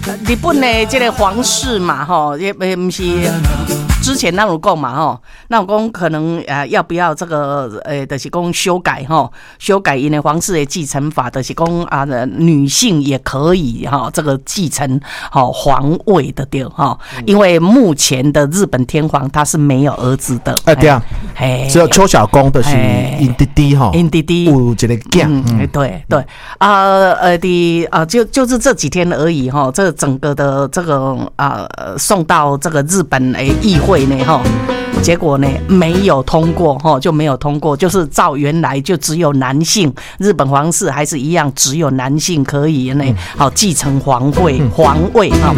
日本的这个皇室嘛，吼，也不是之前那种讲嘛，吼，那种讲可能要不要这个就是讲修改吼，修改因的皇室的继承法，就是讲女性也可以哈，这个继承皇位的对哈，因为目前的日本天皇他是没有儿子的， 对啊，只有邱小公的是因弟弟哈， 因弟弟有这个囝， 对就是这几天而已哈，这整个的这个送到这个日本议会呢哈，结果呢没有通过哈，就没有通过，就是照原来就只有男性，日本皇室还是一样只有男性可以呢好继承皇位哈。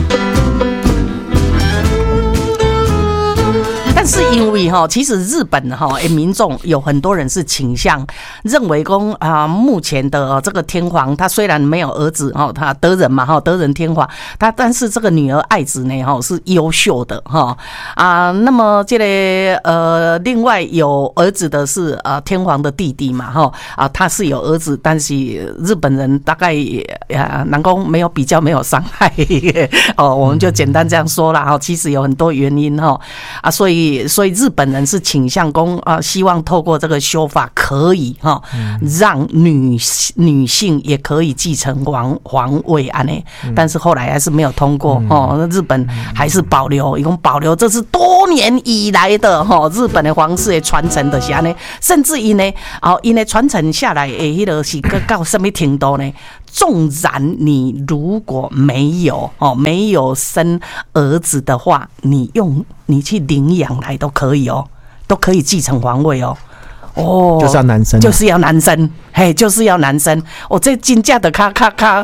但是因为其实日本民众有很多人是倾向认为目前的这个天皇他虽然没有儿子他德仁嘛德仁天皇但是这个女儿爱子呢是优秀的那么这个另外有儿子的是天皇的弟弟嘛他是有儿子，但是日本人大概能够没有比较没有伤害我们就简单这样说啦其实有很多原因所以日本人是倾向希望透过这个修法可以让女性也可以继承皇位但是后来还是没有通过日本还是保留，一共保留这是多年以来的日本的皇室的传承的下呢，甚至于呢因为传承下来迄个是到什么程度呢？纵然你如果没有生儿子的话，你去领养来都可以都可以继承皇位就是要男生， 就是要男生，就是要男生。这金价的咔，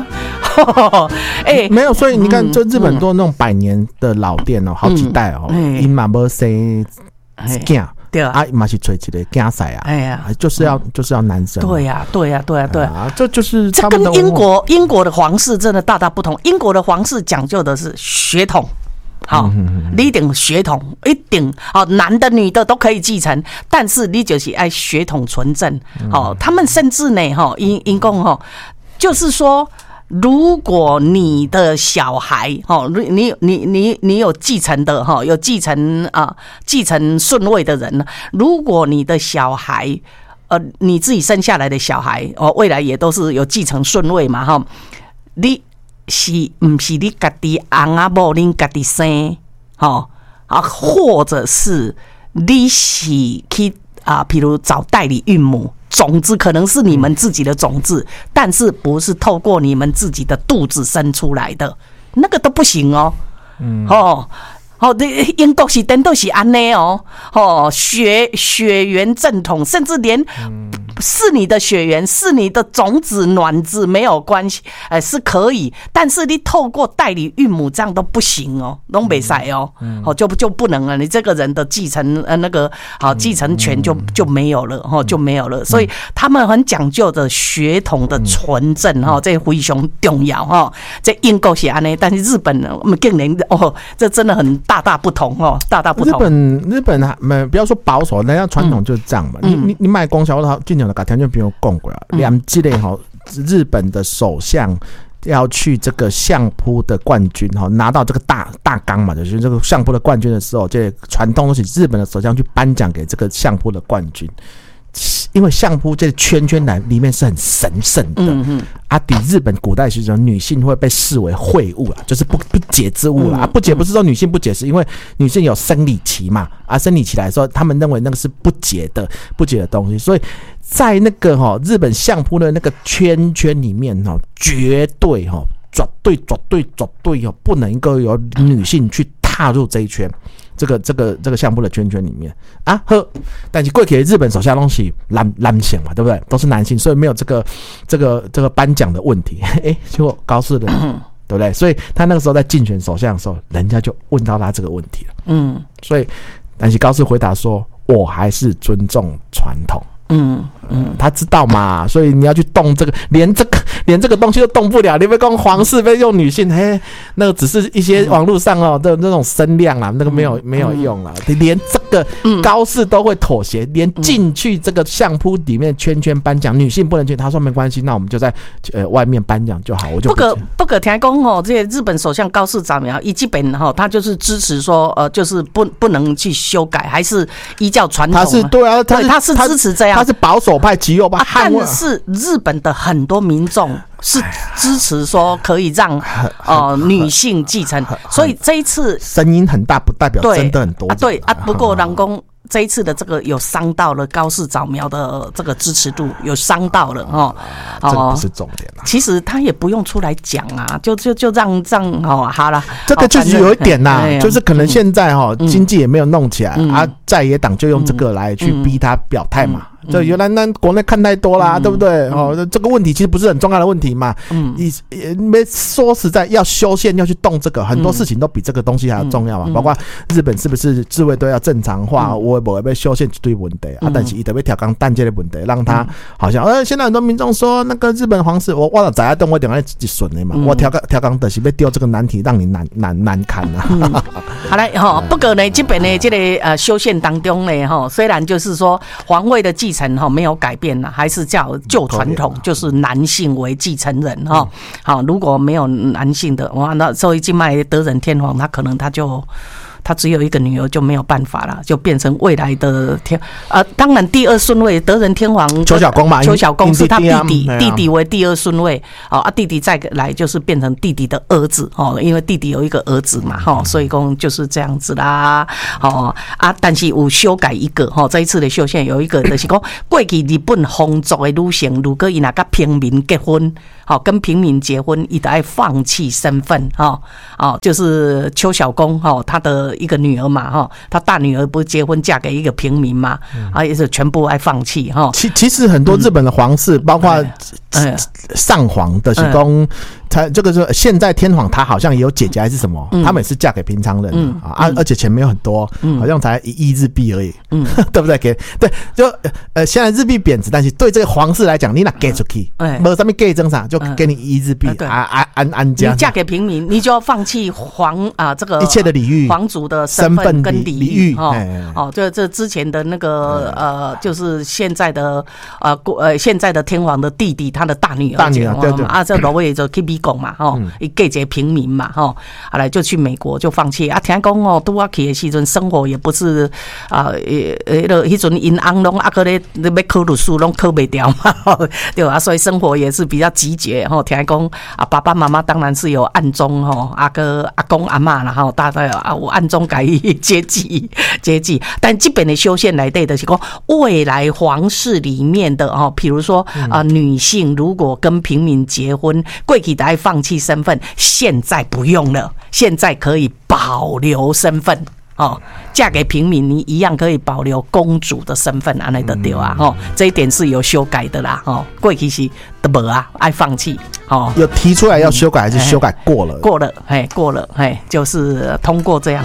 没有，所以你看，就日本多那种100年的老店好几代因嘛没生囝。对啊，嘛是找一个竞赛就是要男生。对啊， 这就是这跟英国的皇室真的大大不同。英国的皇室讲究的是血统，你一定血统一定男的女的都可以继承，但是你就是爱血统纯正。他们甚至呢因讲就是说。如果你的小孩你有继承的有继承顺位的人，如果你的小孩你自己生下来的小孩未来也都是有继承顺位嘛你不是你自己翁仔某恁自己生或者是你是去比如找代理孕母。种子可能是你们自己的种子，但是不是透过你们自己的肚子生出来的，那个都不行英国是真的是这样血缘正统，甚至连是你的血缘是你的种子卵子没有关系是可以，但是你透过代理孕母这样都不行都不行就不能了，你这个人的继承继承权就没有了就没有了，所以他们很讲究的血统的纯正这非常重要这英国是这样，但是日本竟然这真的很大不同大不同。 日本不要说保守，人家传统就是这样嘛。你卖公销的进场的条件比如讲过两季类日本的首相要去这个相扑的冠军拿到这个大纲嘛，就是这个相扑的冠军的时候，这传统都是日本的首相去颁奖给这个相扑的冠军。因为相扑这圈里面是很神圣的抵日本古代时候女性会被视为秽物就是不洁之物不洁不是说女性不洁，是因为女性有生理期嘛生理期来说他们认为那个是不洁的东西，所以在那个日本相扑的那个圈里面绝对不能够有女性去踏入这一圈，这个相扑的圈里面但是过去日本手下东西男性嘛，对不对？都是男性，所以没有这个颁奖的问题。结果高士的，对不对？所以他那个时候在竞选首相的时候，人家就问到他这个问题了。所以但是高士回答说，我还是尊重传统。 他知道嘛，所以你要去动这个，连这个东西都动不了，你别讲皇室被用女性，那个只是一些网络上的那种声量啦，那个没有用啦，连这个高士都会妥协，连进去这个相扑里面圈颁奖，女性不能进，他说没关系，那我们就在外面颁奖就好，我就不可听讲这些日本首相高市早苗，以基本他就是支持说就是不能去修改，还是依照传统， 他是对啊， 他是支持这样， 他是保守派极右派， 但是日本的很多民众是支持说可以让女性继承，所以这一次声音很大，不代表真的很多对啊。不过人讲这一次的这个有伤到了高市早苗的这个支持度，有伤到了这个不是重点啦。 其实他也不用出来讲啊，就让好了。 这个就是有一点啦，就是可能现在经济也没有弄起来在野党就用这个来去逼他表态嘛。这原来那国内看太多啦，对不对？这个问题其实不是很重要的问题嘛。没说实在，要修宪要去动这个，很多事情都比这个东西还要重要嘛。包括日本是不是自卫队要正常化，我不会被修宪一堆问题但是他特别调岗弹这的问题，让他好像现在很多民众说那个日本皇室，我忘了在下动我点来一顺的嘛，我调岗的是被丢这个难题，让你难堪啊。 好嘞不过呢，这边呢这个修宪当中呢虽然就是说皇位的继承没有改变还是叫旧传统，就是男性为继承人如果没有男性的哇，那所以今麦德仁天皇他只有一个女儿就没有办法了，就变成未来的当然第二顺位德仁天皇邱小公嘛， 邱小公是他弟弟为第二顺位弟弟再来就是变成弟弟的儿子因为弟弟有一个儿子嘛所以讲就是这样子啦但是有修改一个这一次的修宪有一个就是讲过去日本皇族的女性如果伊那跟平民结婚跟平民结婚伊就要放弃身份就是邱小公他的一个女儿嘛他大女儿不是结婚嫁给一个平民嘛也是全部爱放弃其实很多日本的皇室包括上皇的是说他这个是现在天皇他好像也有姐姐还是什么他们也是嫁给平常人而且钱没有很多好像才1亿日币而已对不对对就现在日币贬值但是对这个皇室来讲你拿给出去没有什么给正常就给你1亿日币安家你嫁给平民你就要放弃这个一切的礼遇皇族的身份跟礼遇这之前的那个就是现在的天皇的弟弟他的大女儿对这罗威就去美国嘛伊嫁一个平民嘛后来就去美国就放弃听讲拄去的时阵生活也不是迄阵因翁拢搁咧要考律师拢考不掉嘛对所以生活也是比较极简听讲爸爸妈妈当然是有暗中阿公阿嬷啦大概有暗中改阶级但这边的修宪内底就是讲未来皇室里面的比如说女性如果跟平民结婚过去得放弃身份，现在不用了，现在可以保留身份嫁给平民你一样可以保留公主的身份安尼就对这一点是有修改的啦过去是都没爱放弃有提出来要修改还是修改过了过了就是通过这样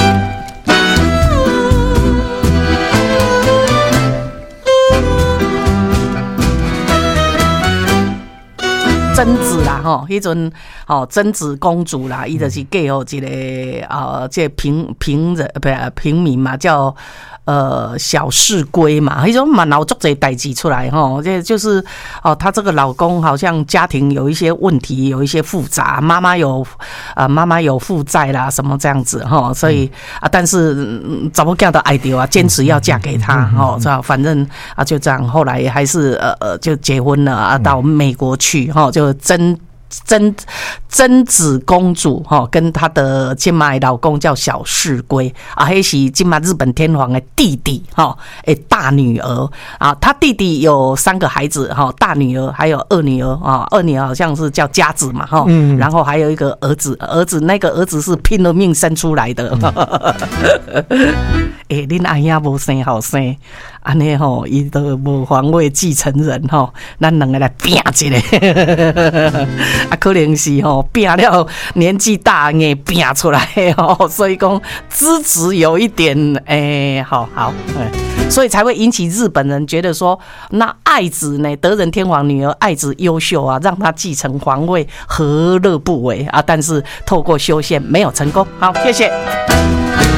贞子啦迄阵贞子公主啦伊就是嫁予一个这平民嘛叫小室圭嘛迄种嘛闹足侪代志出来这就是她这个老公好像家庭有一些问题有一些复杂妈妈有负债啦什么这样子所以但是怎么讲都爱掉坚持要嫁给他反正就这样后来还是就结婚了到美国去就贞子公主跟她的今麦老公叫小室圭那是今麦日本天皇的弟弟大女儿他弟弟有3个孩子大女儿还有二女儿二女儿好像是叫佳子嘛然后还有一个儿子那个儿子是拼了命生出来的恁阿兄无生好生，安尼吼，伊都无皇位继承人吼，咱两个来拼一个，啊，可能是吼拼了年纪大眼拼出来吼，所以讲资质有一点好，所以才会引起日本人觉得说，那爱子呢，德仁天皇女儿爱子优秀啊，让她继承皇位，何乐不为啊？但是透过修宪没有成功。好，谢谢。